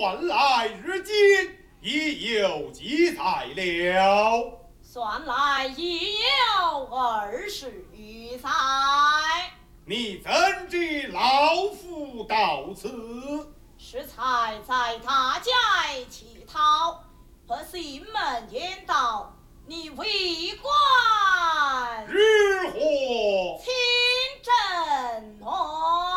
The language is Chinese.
算来日今已有记载了。 算来已有20余载。 你怎知老夫到此？ 适才在大街乞讨，和西门言道：“你为官